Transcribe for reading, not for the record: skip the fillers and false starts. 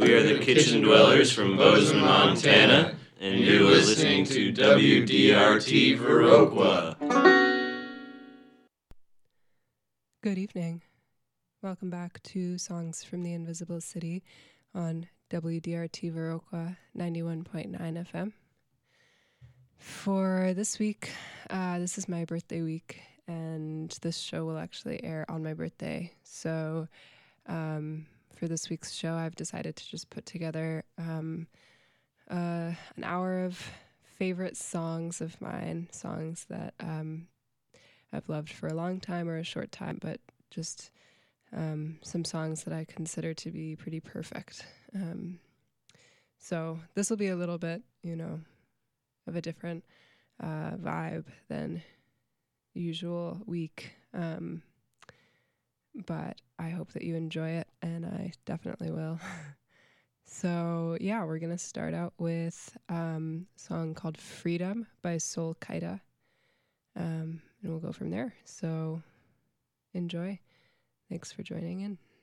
We are the Kitchen Dwellers from Bozeman, Montana, and you're listening to WDRT Viroqua. Good evening. Welcome back to Songs from the Invisible City on WDRT Viroqua 91.9 FM. For this week, this is my birthday week, and this show will actually air on my birthday. So for this week's show, I've decided to just put together an hour of favorite songs of mine, songs that I've loved for a long time or a short time, but just some songs that I consider to be pretty perfect. So this will be a little bit, of a different vibe than usual week. But I hope that you enjoy it, and I definitely will. So, yeah, we're going to start out with a song called Freedom by Soul Kaida, and we'll go from there. So, enjoy. Thanks for joining in.